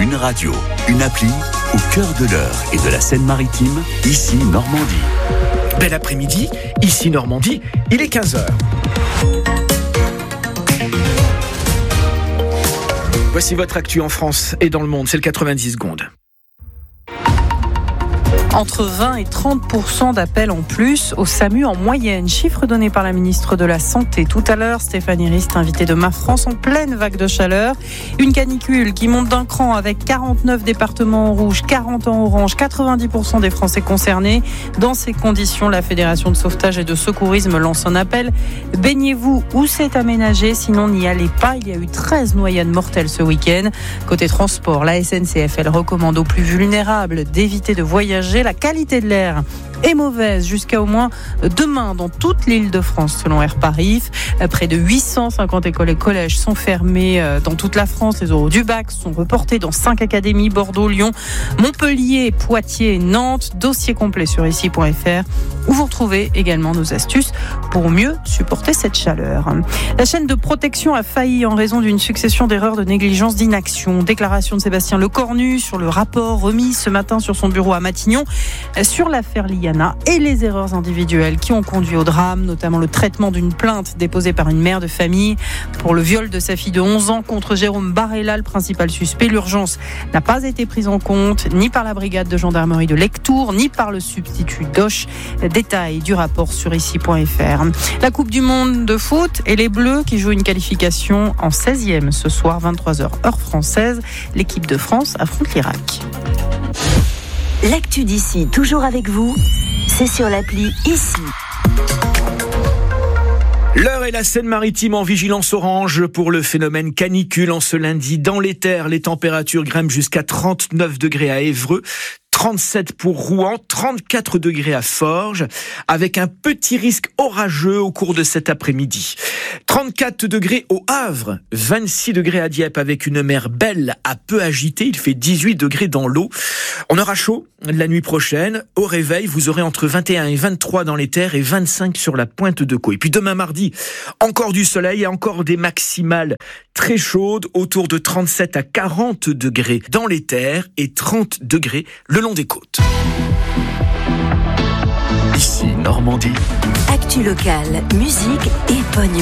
Une radio, une appli, au cœur de l'Eure et de la Seine-Maritime, ici Normandie. Bel après-midi, ici Normandie, il est 15h. Voici votre actu en France et dans le monde, c'est le 90 secondes. Entre 20 et 30% d'appels en plus au SAMU en moyenne. Chiffre donné par la ministre de la Santé tout à l'heure, Stéphanie Rist, invitée de MaFrance en pleine vague de chaleur. Une canicule qui monte d'un cran avec 49 départements en rouge, 40 en orange, 90% des Français concernés. Dans ces conditions, la Fédération de sauvetage et de secourisme lance un appel. Baignez-vous où c'est aménagé, sinon n'y allez pas. Il y a eu 13 noyades mortelles ce week-end. Côté transport, la SNCF, elle recommande aux plus vulnérables d'éviter de voyager. La qualité de l'air est mauvaise jusqu'à au moins demain dans toute l'Île-de-France selon Air Paris. Près de 850 écoles et collèges sont fermés dans toute la France. Les oraux du bac sont reportés dans 5 académies, Bordeaux, Lyon, Montpellier, Poitiers, Nantes. Dossier complet sur ici.fr où vous retrouvez également nos astuces pour mieux supporter cette chaleur. La chaîne de protection a failli en raison d'une succession d'erreurs, de négligence, d'inaction. Déclaration de Sébastien Lecornu sur le rapport remis ce matin sur son bureau à Matignon sur l'affaire Liana et les erreurs individuelles qui ont conduit au drame, notamment le traitement d'une plainte déposée par une mère de famille pour le viol de sa fille de 11 ans contre Jérôme Barella, le principal suspect. L'urgence n'a pas été prise en compte ni par la brigade de gendarmerie de Lectoure, ni par le substitut d'Auch. Détail du rapport sur ici.fr. La Coupe du Monde de foot et les Bleus qui jouent une qualification en 16e ce soir, 23h heure française. L'équipe de France affronte l'Irak. L'actu d'ici, toujours avec vous, c'est sur l'appli Ici. L'Eure et la Seine-Maritime en vigilance orange pour le phénomène canicule en ce lundi. Dans les terres, les températures grimpent jusqu'à 39 degrés à Évreux. 37 pour Rouen, 34 degrés à Forges, avec un petit risque orageux au cours de cet après-midi. 34 degrés au Havre, 26 degrés à Dieppe avec une mer belle à peu agitée, il fait 18 degrés dans l'eau. On aura chaud la nuit prochaine, au réveil vous aurez entre 21 et 23 dans les terres et 25 sur la pointe de Caux. Et puis demain mardi, encore du soleil et encore des maximales très chaudes, autour de 37 à 40 degrés dans les terres et 30 degrés le long des côtes. Ici Normandie. Actu locale, musique et bonne humeur.